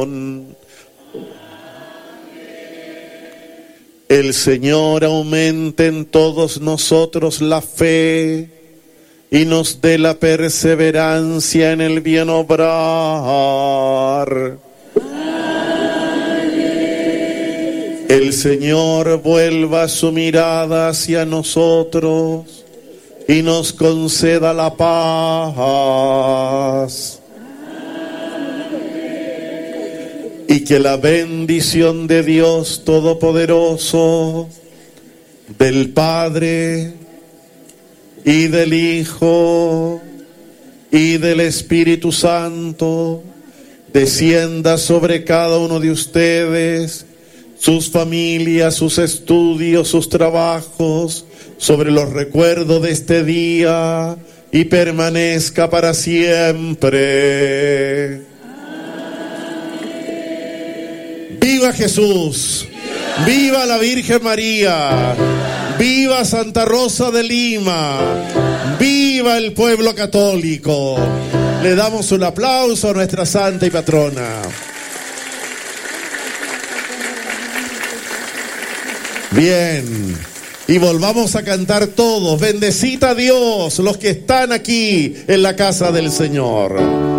El Señor aumente en todos nosotros la fe y nos dé la perseverancia en el bien obrar. El Señor vuelva su mirada hacia nosotros y nos conceda la paz. Y que la bendición de Dios Todopoderoso, del Padre y del Hijo y del Espíritu Santo descienda sobre cada uno de ustedes, sus familias, sus estudios, sus trabajos, sobre los recuerdos de este día y permanezca para siempre. ¡Viva Jesús! ¡Viva la Virgen María! ¡Viva Santa Rosa de Lima! ¡Viva el pueblo católico! Le damos un aplauso a nuestra santa y patrona. Bien, y volvamos a cantar todos. Bendecid a Dios los que están aquí en la casa del Señor.